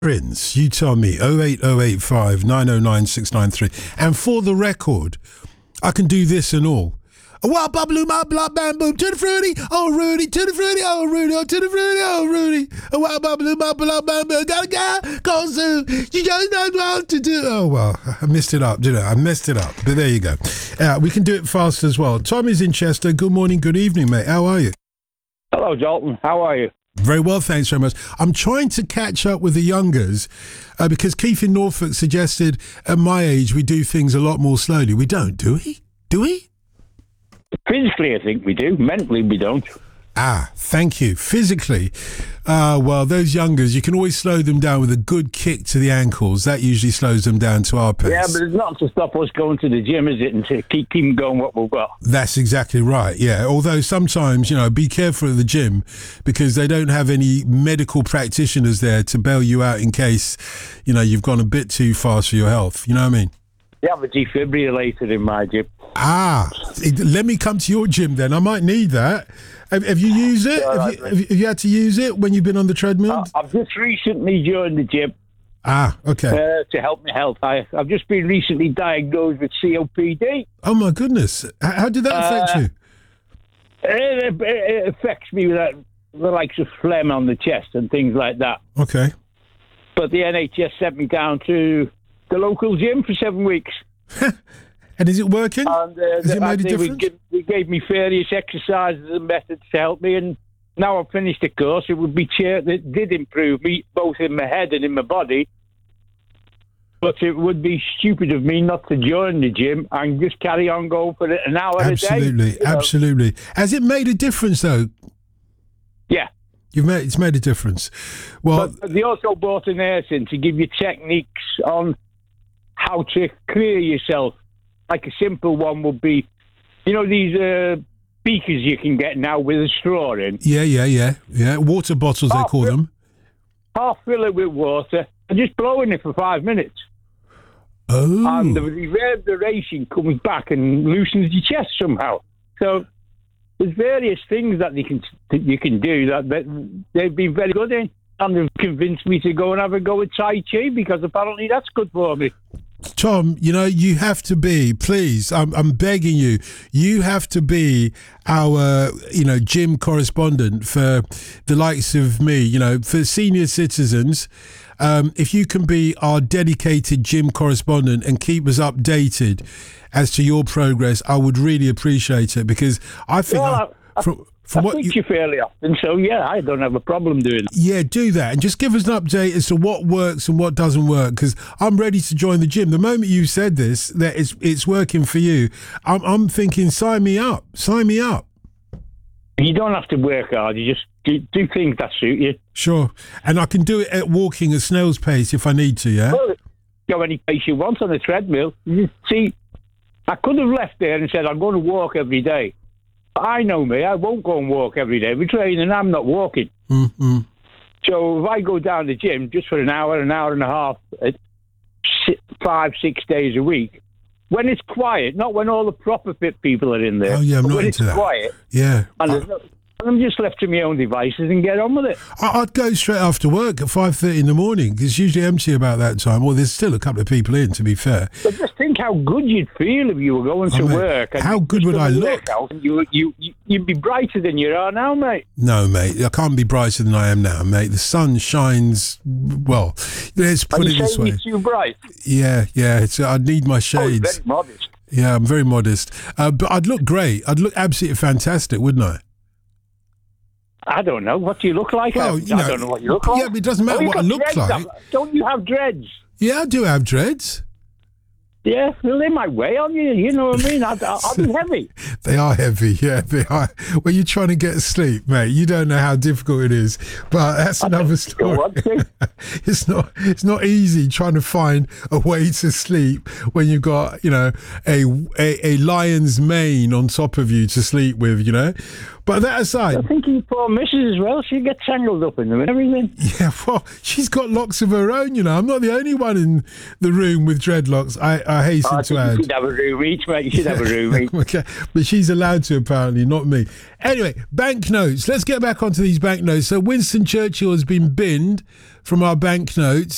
Prince, you tell me, 08085 909 693. And for the record, I can do this and all. Well, bubble my blood, bam, boom, to the fruity, oh Rudy, to the fruity, oh Rudy, oh to the fruity, oh Rudy. Well, bubble my blood, bam, boom, got a guy, go soon. You just don't know what to do. Oh, well, I messed it up, didn't I? I messed it up, but there you go. We can do it fast as well. Tommy's in Chester. Good morning, good evening, mate. How are you? Hello, Dalton. How are you? Very well, thanks very much. I'm trying to catch up with the youngers because Keith in Norfolk suggested at my age we do things a lot more slowly. We don't, do we? Do we? Physically, I think we do. Mentally, we don't. Ah, thank you. Physically, well, those youngers, you can always slow them down with a good kick to the ankles. That usually slows them down to our pace. Yeah, but it's not to stop us going to the gym, is it? And to keep them going what we've got. That's exactly right, yeah. Although sometimes, be careful at the gym because they don't have any medical practitioners there to bail you out in case, you've gone a bit too fast for your health. You know what I mean? They have a defibrillator in my gym. Ah, let me come to your gym then. I might need that. Have you used it? Have you had to use it when you've been on the treadmill? I've just recently joined the gym. Ah, okay. To help my health. I've just been recently diagnosed with COPD. Oh, my goodness. How did that affect you? It affects me with the likes of phlegm on the chest and things like that. Okay. But the NHS sent me down to the local gym for 7 weeks. And is it working? And, Has it made a difference? They gave me various exercises and methods to help me, and now I've finished the course. It would be that did improve me, both in my head and in my body. But it would be stupid of me not to join the gym and just carry on going for an hour a day. Absolutely. Has it made a difference, though? Yeah. It's made a difference. Well, but they also brought a nurse in to give you techniques on how to clear yourself. Like a simple one would be, these beakers you can get now with a straw in. Yeah. Water bottles, they call them. Half fill it with water and just blow in it for 5 minutes. Oh. And the reverberation comes back and loosens your chest somehow. So there's various things that you can do that they've been very good in. And they've convinced me to go and have a go at Tai Chi because apparently that's good for me. Tom, you have to be, please, I'm begging you, you have to be our, gym correspondent for the likes of me, for senior citizens. If you can be our dedicated gym correspondent and keep us updated as to your progress, I would really appreciate it because I think... I speak to you fairly often, so yeah, I don't have a problem doing it. Yeah, do that. And just give us an update as to what works and what doesn't work, because I'm ready to join the gym. The moment you said this, that it's working for you, I'm thinking, sign me up. Sign me up. You don't have to work hard. You just do things that suit you. Sure. And I can do it at walking at snail's pace if I need to, yeah? Well, go any pace you want on a treadmill. See, I could have left there and said, I'm going to walk every day. I know me, I won't go and walk every day. We train and I'm not walking. Mm-hmm. So if I go down the gym just for an hour and a half, 5-6 days a week, when it's quiet, not when all the proper fit people are in there. Oh, yeah, I'm not into that. When it's quiet. Yeah. And I'm just left to my own devices and get on with it. I'd go straight after work at 5:30 in the morning. It's usually empty about that time. Well, there's still a couple of people in, to be fair. But just think how good you'd feel if you were going to work. How good would I look? You'd be brighter than you are now, mate. No, mate. I can't be brighter than I am now, mate. The sun shines, well, let's put it this way. You're too bright? Yeah. I'd need my shades. Oh, very modest. Yeah, I'm very modest. But I'd look great. I'd look absolutely fantastic, wouldn't I? I don't know. What do you look like? I don't know what you look like. Yeah, but it doesn't matter what I look like. Don't you have dreads? Yeah, I do have dreads. Yeah, well, they might weigh on you. You know what I mean? I'll be heavy. They are heavy, yeah, they are. When you're trying to get sleep, mate, you don't know how difficult it is. But that's another story. It's not easy trying to find a way to sleep when you've got, a lion's mane on top of you to sleep with, But that aside... I think you poor missus as well. She gets tangled up in them and everything. Yeah, well, she's got locks of her own, I'm not the only one in the room with dreadlocks, I hasten to add. You should have a room each, mate. You should have a room each. Okay, but she's allowed to, apparently, not me. Anyway, banknotes. Let's get back onto these banknotes. So Winston Churchill has been binned from our banknotes.